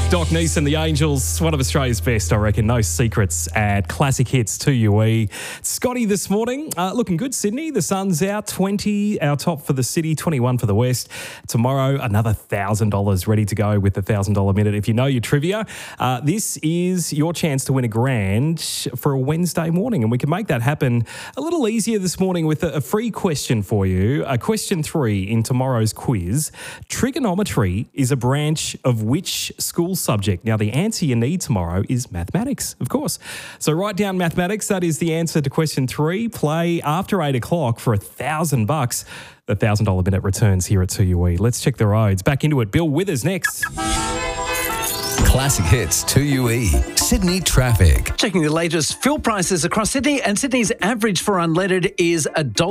Doc Neeson, The Angels, one of Australia's best, I reckon. No secrets at Classic Hits 2UE. Scotty this morning, looking good, Sydney. The sun's out, 20, our top for the city, 21 for the west. Tomorrow, another $1,000 ready to go with the $1,000 minute. If you know your trivia, this is your chance to win $1,000 for a Wednesday morning, and we can make that happen a little easier this morning with a free question for you. Question 3 in tomorrow's quiz. Trigonometry is a branch of which school subject? Now, the answer you need tomorrow is mathematics, of course. So write down mathematics. That is the answer to question 3. Play after 8 o'clock for $1,000. The $1,000 minute returns here at 2UE. Let's check the roads. Back into it. Bill Withers next. Classic Hits 2UE. Sydney traffic. Checking the latest fuel prices across Sydney, and Sydney's average for unleaded is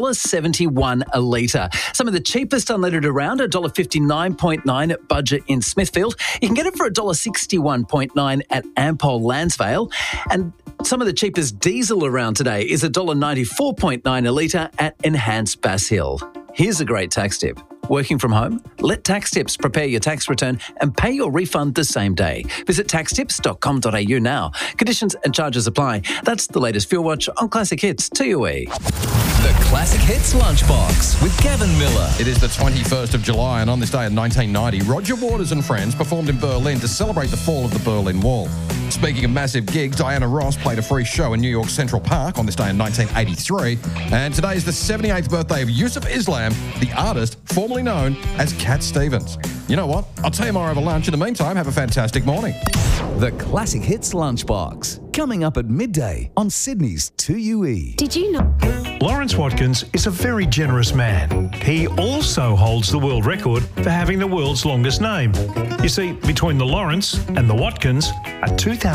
$1.71 a litre. Some of the cheapest unleaded around, $1.59.9 at Budget in Smithfield. You can get it for $1.61.9 at Ampol Landsvale. And some of the cheapest diesel around today is $1.94.9 a litre at Enhanced Bass Hill. Here's a great tax tip. Working from home? Let Tax Tips prepare your tax return and pay your refund the same day. Visit taxtips.com.au now. Conditions and charges apply. That's the latest Fuel Watch on Classic Hits 2UE. The Classic Hits Lunchbox with Gavin Miller. It is the 21st of July, and on this day in 1990, Roger Waters and friends performed in Berlin to celebrate the fall of the Berlin Wall. Speaking of massive gigs, Diana Ross played a free show in New York Central Park on this day in 1983. And today is the 78th birthday of Yusuf Islam, the artist formerly known as Cat Stevens. You know what? I'll tell you more over lunch. In the meantime, have a fantastic morning. The Classic Hits Lunchbox. Coming up at midday on Sydney's 2UE. Did you know? Lawrence Watkins is a very generous man. He also holds the world record for having the world's longest name. You see, between the Lawrence and the Watkins are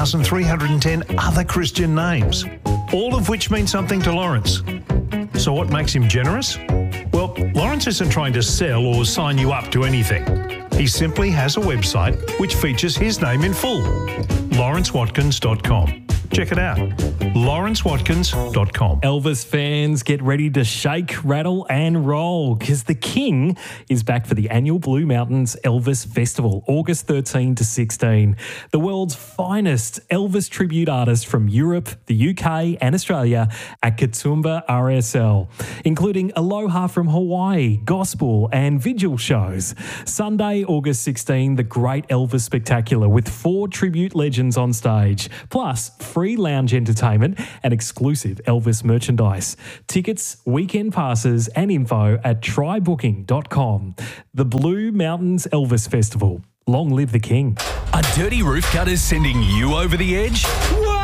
2,310 other Christian names, all of which mean something to Lawrence. So what makes him generous? Well, Lawrence isn't trying to sell or sign you up to anything. He simply has a website which features his name in full, lawrencewatkins.com. Check it out, lawrencewatkins.com. Elvis fans, get ready to shake, rattle and roll because the King is back for the annual Blue Mountains Elvis Festival, August 13 to 16. The world's finest Elvis tribute artists from Europe, the UK and Australia at Katoomba RSL, including Aloha from Hawaii, gospel and vigil shows. Sunday, August 16, the Great Elvis Spectacular with 4 tribute legends on stage, plus free lounge entertainment and exclusive Elvis merchandise. Tickets, weekend passes and info at trybooking.com. The Blue Mountains Elvis Festival. Long live the King. Are dirty roof gutters sending you over the edge? Whoa!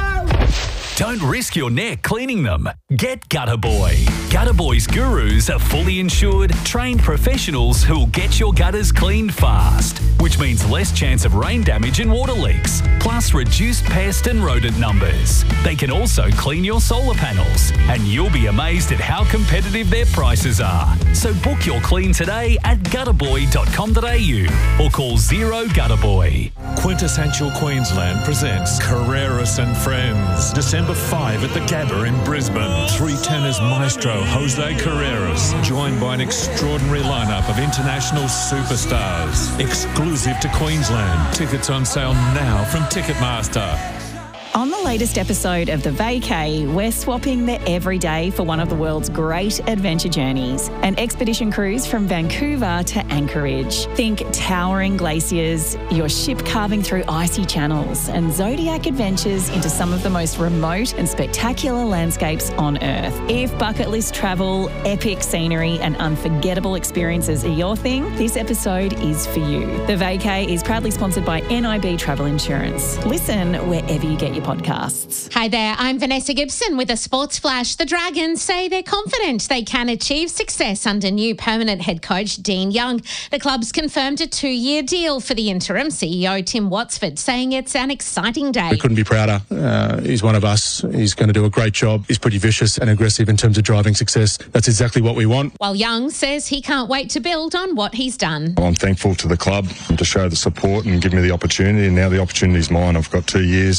Don't risk your neck cleaning them. Get Gutter Boy. Gutter Boy's gurus are fully insured, trained professionals who will get your gutters cleaned fast, which means less chance of rain damage and water leaks, plus reduced pest and rodent numbers. They can also clean your solar panels, and you'll be amazed at how competitive their prices are. So book your clean today at gutterboy.com.au or call 0 Gutterboy. Quintessential Queensland presents Carreras and Friends, December 5 at the Gabba in Brisbane. 3 tenors maestro Jose Carreras, joined by an extraordinary lineup of international superstars. Exclusive to Queensland. Tickets on sale now from Ticketmaster. On the latest episode of The Vacay, we're swapping the everyday for one of the world's great adventure journeys, an expedition cruise from Vancouver to Anchorage. Think towering glaciers, your ship carving through icy channels, and zodiac adventures into some of the most remote and spectacular landscapes on Earth. If bucket list travel, epic scenery, and unforgettable experiences are your thing, this episode is for you. The Vacay is proudly sponsored by NIB Travel Insurance. Listen wherever you get your podcasts. Hi there, I'm Vanessa Gibson with a Sports Flash. The Dragons say they're confident they can achieve success under new permanent head coach Dean Young. The club's confirmed a 2-year deal for the interim CEO Tim Watsford, saying it's an exciting day. We couldn't be prouder. He's one of us. He's going to do a great job. He's pretty vicious and aggressive in terms of driving success. That's exactly what we want. While Young says he can't wait to build on what he's done. I'm thankful to the club to show the support and give me the opportunity, and now the opportunity is mine. I've got 2 years to make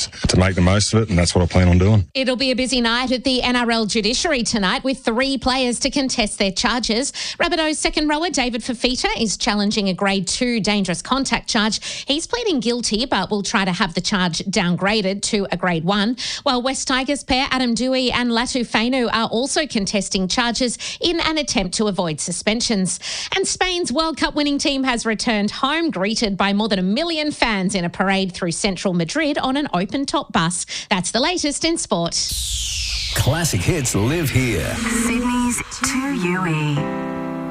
make the most of it, and that's what I plan on doing. It'll be a busy night at the NRL judiciary tonight with 3 players to contest their charges. Rabbitohs second rower David Fifita is challenging a Grade 2 dangerous contact charge. He's pleading guilty but will try to have the charge downgraded to a Grade 1, while West Tigers pair Adam Dewey and Latu Fainu are also contesting charges in an attempt to avoid suspensions. And Spain's World Cup winning team has returned home, greeted by more than 1 million fans in a parade through central Madrid on an open-top bus. That's the latest in sport. Classic hits live here. Sydney's 2UE.